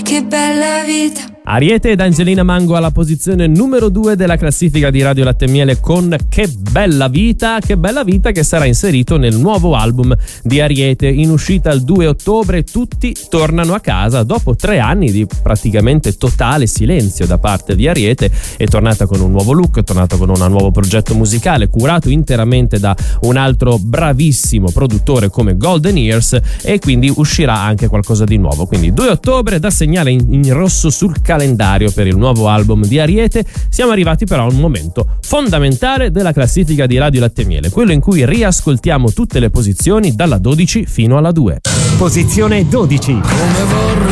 che bella vita. Ariete ed Angelina Mango alla posizione numero 2 della classifica di Radio Latte e Miele con Che bella vita che sarà inserito nel nuovo album di Ariete in uscita il 2 ottobre. Tutti tornano a casa dopo 3 anni di praticamente totale silenzio da parte di Ariete. È tornata con un nuovo look, è tornata con un nuovo progetto musicale curato interamente da un altro bravissimo produttore come Golden Ears, e quindi uscirà anche qualcosa di nuovo. Quindi 2 ottobre da segnare in rosso sul calendario per il nuovo album di Ariete. Siamo arrivati però a un momento fondamentale della classifica di Radio Latte e Miele, quello in cui riascoltiamo tutte le posizioni dalla 12 fino alla 2. Posizione 12.